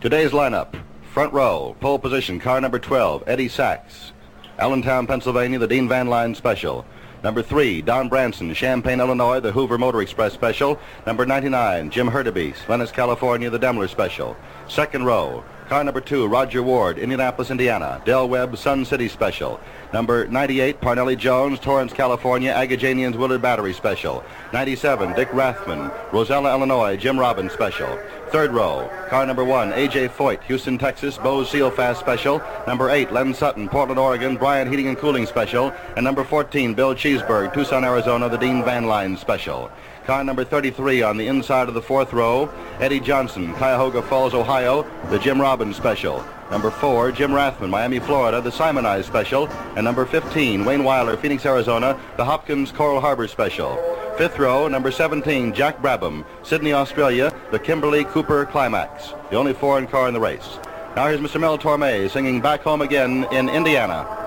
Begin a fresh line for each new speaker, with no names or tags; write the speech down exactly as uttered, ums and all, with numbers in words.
Today's lineup: front row, pole position, car number twelve, Eddie Sachs, Allentown, Pennsylvania, the Dean Van Line Special. Number three, Don Branson, Champaign, Illinois, the Hoover Motor Express Special. Number ninety-nine, Jim Hurtubise, Venice, California, the Demler Special. Second row, car number two, Roger Ward, Indianapolis, Indiana, Del Webb, Sun City Special. Number ninety-eight, Parnelli Jones, Torrance, California, Agajanians, Willard Battery Special. ninety-seven, Dick Rathman, Rosella, Illinois, Jim Robbins Special. Third row, car number one, A J Foyt, Houston, Texas, Bose Seal Fast Special. Number eight, Len Sutton, Portland, Oregon, Bryant Heating and Cooling Special. And number fourteen, Bill Cheeseburg, Tucson, Arizona, the Dean Van Line Special. Car number thirty-three on the inside of the fourth row, Eddie Johnson, Cuyahoga Falls, Ohio, the Jim Robbins Special. Number four, Jim Rathman, Miami, Florida, the Simonized Special. And number fifteen, Wayne Weiler, Phoenix, Arizona, the Hopkins Coral Harbor Special. Fifth row, number seventeen, Jack Brabham, Sydney, Australia, the Kimberly Cooper Climax, the only foreign car in the race. Now here's Mister Mel Torme singing Back Home Again in Indiana.